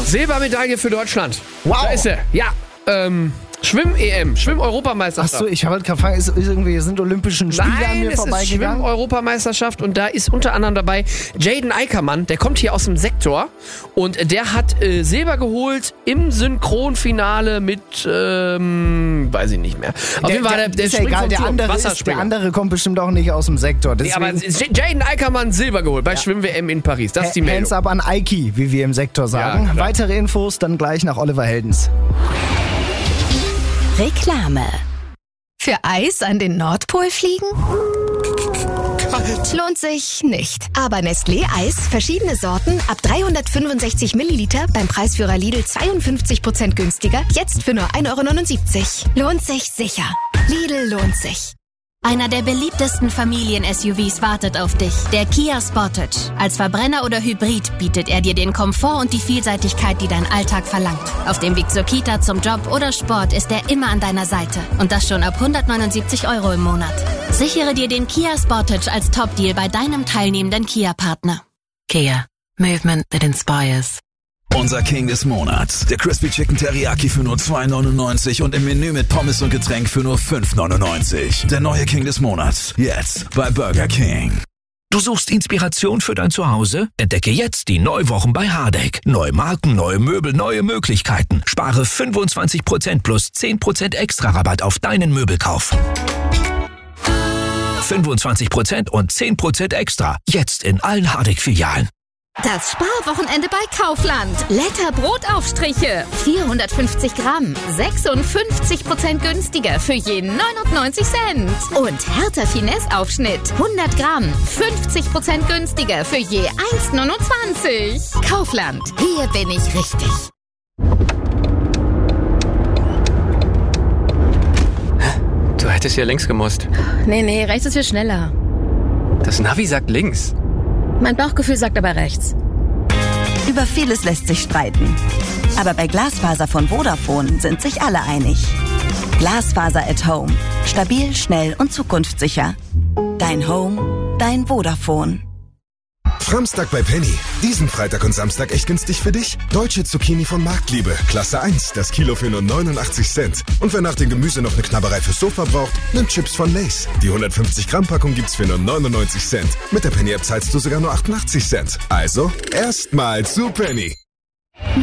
Silbermedaille für Deutschland. Wow. Da ist sie. Ja, Schwimm-EM, Schwimm-Europameisterschaft. Achso, ich habe halt gefragt, ist irgendwie sind Olympischen Spiele an mir Nein, es ist vorbeigegangen? Schwimm-Europameisterschaft und da ist unter anderem dabei Jaden Eickermann, der kommt hier aus dem Sektor und der hat Silber geholt im Synchronfinale mit, weiß ich nicht mehr. Auf jeden Fall, der ist ja springt egal, vom der Turm, andere, Wasserspringer. der andere kommt bestimmt auch nicht aus dem Sektor. Nee, aber Deswegen Jaden Eickermann Silber geholt bei Schwimm-WM in Paris. Das ist die Meldung. Hands up an Eiki, wie wir im Sektor sagen. Ja, klar. Weitere Infos dann gleich nach Oliver Heldens. Reklame. Für Eis an den Nordpol fliegen? Kalt. Lohnt sich nicht. Aber Nestlé Eis, verschiedene Sorten, ab 365 Milliliter, beim Preisführer Lidl 52% günstiger, jetzt für nur 1,79 €. Lohnt sich sicher. Lidl lohnt sich. Einer der beliebtesten Familien-SUVs wartet auf dich, der Kia Sportage. Als Verbrenner oder Hybrid bietet er dir den Komfort und die Vielseitigkeit, die dein Alltag verlangt. Auf dem Weg zur Kita, zum Job oder Sport ist er immer an deiner Seite. Und das schon ab 179 € im Monat. Sichere dir den Kia Sportage als Top-Deal bei deinem teilnehmenden Kia-Partner. Kia. Movement that inspires. Unser King des Monats. Der Crispy Chicken Teriyaki für nur 2,99 und im Menü mit Pommes und Getränk für nur 5,99. Der neue King des Monats. Jetzt bei Burger King. Du suchst Inspiration für dein Zuhause? Entdecke jetzt die Neuwochen bei Hardegg. Neue Marken, neue Möbel, neue Möglichkeiten. Spare 25% plus 10% extra Rabatt auf deinen Möbelkauf. 25% und 10% extra. Jetzt in allen Hardegg-Filialen. Das Sparwochenende bei Kaufland. Letter Brotaufstriche. 450 Gramm. 56% günstiger für je 99 Cent. Und Hertha Finesse Aufschnitt. 100 Gramm. 50% günstiger für je 1,29. Kaufland. Hier bin ich richtig. Du hättest ja links gemusst. Nee, rechts ist viel schneller. Das Navi sagt links. Mein Bauchgefühl sagt aber rechts. Über vieles lässt sich streiten. Aber bei Glasfaser von Vodafone sind sich alle einig. Glasfaser at Home. Stabil, schnell und zukunftssicher. Dein Home, dein Vodafone. Framstag bei Penny. Diesen Freitag und Samstag echt günstig für dich? Deutsche Zucchini von Marktliebe. Klasse 1. Das Kilo für nur 89 Cent. Und wer nach dem Gemüse noch eine Knabberei fürs Sofa braucht, nimmt Chips von Lay's. Die 150 Gramm Packung gibt's für nur 99 Cent. Mit der Penny-App zahlst du sogar nur 88 Cent. Also, erstmal zu Penny.